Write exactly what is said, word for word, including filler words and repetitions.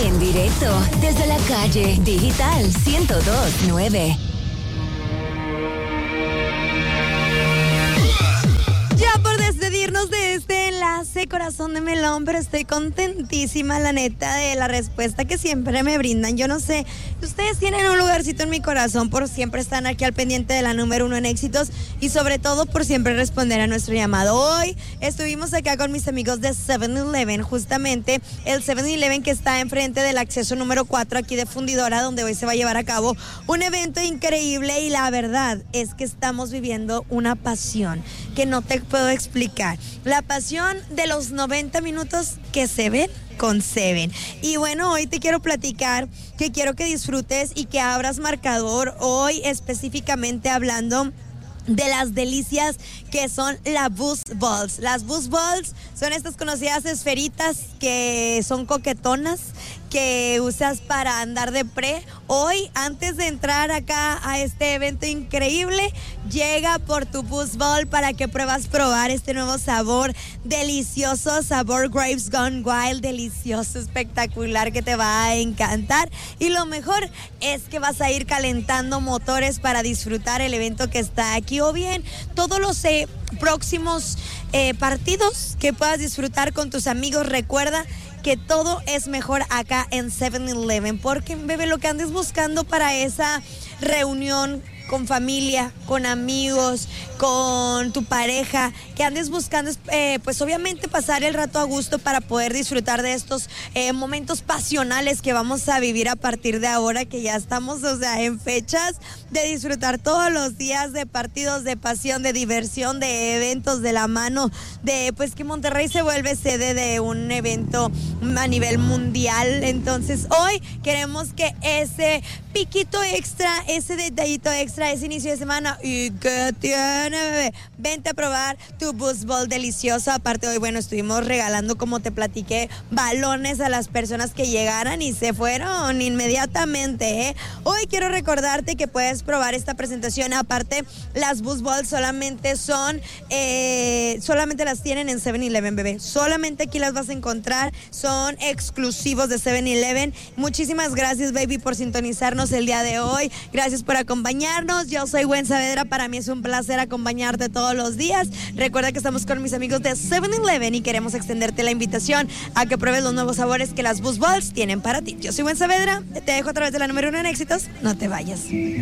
En directo desde la calle Digital ciento dos punto nueve. Ya por despedirnos de este enlace, corazón de melón, pero estoy contentísima, la neta, de la respuesta que siempre me brindan. Yo no sé, ustedes tienen un lugarcito en mi corazón por siempre estar aquí al pendiente de la número uno en éxitos y sobre todo por siempre responder a nuestro llamado. Hoy estuvimos acá con mis amigos de seven eleven, justamente el seven eleven que está enfrente del acceso número cuatro aquí de Fundidora, donde hoy se va a llevar a cabo un evento increíble y la verdad es que estamos viviendo una pasión que no te puedo explicar. La pasión de los noventa minutos que se ven con Seven. Y bueno, hoy te quiero platicar que quiero que disfrutes y que abras marcador hoy, específicamente hablando de las delicias que son las Boost Balls. Las Boost Balls son estas conocidas esferitas que son coquetonas, que usas para andar de pre. Hoy, antes de entrar acá a este evento increíble, llega por tu Boost Ball para que pruebas probar este nuevo sabor delicioso, sabor Grapes Gone Wild, delicioso, espectacular, que te va a encantar. Y lo mejor es que vas a ir calentando motores para disfrutar el evento que está aquí, o bien todos los eh, próximos eh, partidos que puedas disfrutar con tus amigos. Recuerda que todo es mejor acá en seven eleven, porque, bebé, lo que andes buscando para esa reunión con familia, con amigos, con tu pareja, que andes buscando, eh, pues obviamente pasar el rato a gusto para poder disfrutar de estos eh, momentos pasionales que vamos a vivir a partir de ahora, que ya estamos, o sea, en fechas de disfrutar todos los días de partidos, de pasión, de diversión, de eventos de la mano, de pues que Monterrey se vuelve sede de un evento a nivel mundial. Entonces hoy queremos que ese piquito extra, ese detallito extra, ese inicio de semana, y que tiene, bebé, vente a probar tu Boost Ball delicioso. Aparte hoy, bueno, estuvimos regalando, como te platiqué, balones a las personas que llegaran y se fueron inmediatamente, ¿eh? Hoy quiero recordarte que puedes probar esta presentación. Aparte, las Boost Balls solamente son, eh, solamente las tienen en seven eleven, bebé. Solamente aquí las vas a encontrar, son exclusivos de seven eleven. Muchísimas gracias, baby, por sintonizarnos el día de hoy. Gracias por acompañarnos. Yo soy Gwen Saavedra, para mí es un placer acompañarte todos los días. Recuerda que estamos con mis amigos de seven eleven y queremos extenderte la invitación a que pruebes los nuevos sabores que las Boost Balls tienen para ti. Yo soy Gwen Saavedra, te dejo a través de la número uno en éxitos. No te vayas.